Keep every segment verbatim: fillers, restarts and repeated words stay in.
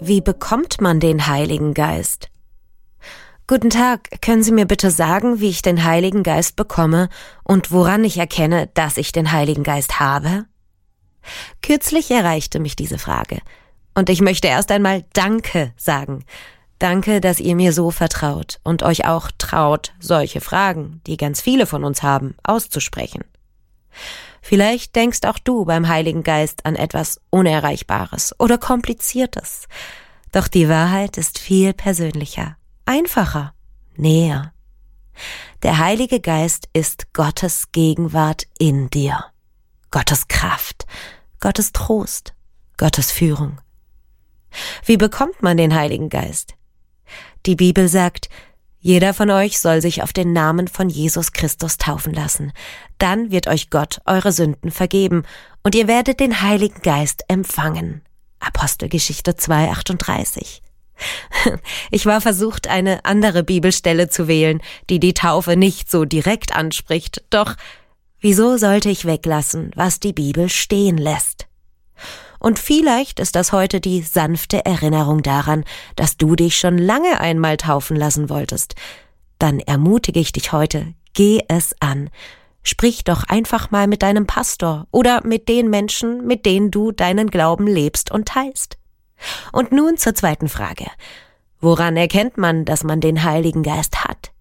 Wie bekommt man den Heiligen Geist? Guten Tag, können Sie mir bitte sagen, wie ich den Heiligen Geist bekomme und woran ich erkenne, dass ich den Heiligen Geist habe? Kürzlich erreichte mich diese Frage und ich möchte erst einmal Danke sagen. Danke, dass ihr mir so vertraut und euch auch traut, solche Fragen, die ganz viele von uns haben, auszusprechen. Vielleicht denkst auch du beim Heiligen Geist an etwas Unerreichbares oder Kompliziertes. Doch die Wahrheit ist viel persönlicher, einfacher, näher. Der Heilige Geist ist Gottes Gegenwart in dir. Gottes Kraft, Gottes Trost, Gottes Führung. Wie bekommt man den Heiligen Geist? Die Bibel sagt, jeder von euch soll sich auf den Namen von Jesus Christus taufen lassen. Dann wird euch Gott eure Sünden vergeben und ihr werdet den Heiligen Geist empfangen. Apostelgeschichte zwei, achtunddreißig. Ich war versucht, eine andere Bibelstelle zu wählen, die die Taufe nicht so direkt anspricht. Doch wieso sollte ich weglassen, was die Bibel stehen lässt? Und vielleicht ist das heute die sanfte Erinnerung daran, dass du dich schon lange einmal taufen lassen wolltest. Dann ermutige ich dich heute, geh es an. Sprich doch einfach mal mit deinem Pastor oder mit den Menschen, mit denen du deinen Glauben lebst und teilst. Und nun zur zweiten Frage. Woran erkennt man, dass man den Heiligen Geist hat?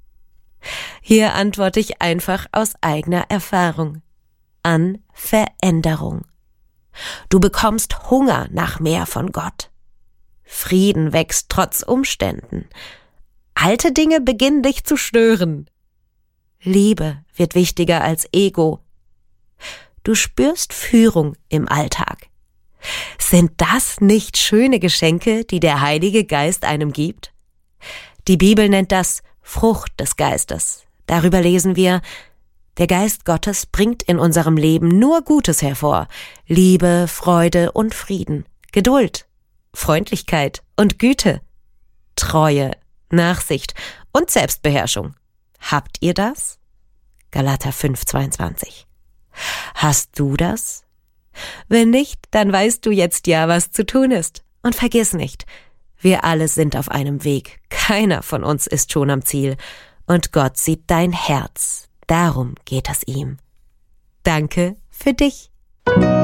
Hier antworte ich einfach aus eigener Erfahrung. An Veränderung. Du bekommst Hunger nach mehr von Gott. Frieden wächst trotz Umständen. Alte Dinge beginnen dich zu stören. Liebe wird wichtiger als Ego. Du spürst Führung im Alltag. Sind das nicht schöne Geschenke, die der Heilige Geist einem gibt? Die Bibel nennt das Frucht des Geistes. Darüber lesen wir: Der Geist Gottes bringt in unserem Leben nur Gutes hervor. Liebe, Freude und Frieden, Geduld, Freundlichkeit und Güte, Treue, Nachsicht und Selbstbeherrschung. Habt ihr das? Galater fünf, zweiundzwanzig. Hast du das? Wenn nicht, dann weißt du jetzt ja, was zu tun ist. Und vergiss nicht, wir alle sind auf einem Weg. Keiner von uns ist schon am Ziel. Und Gott sieht dein Herz. Darum geht es ihm. Danke für dich.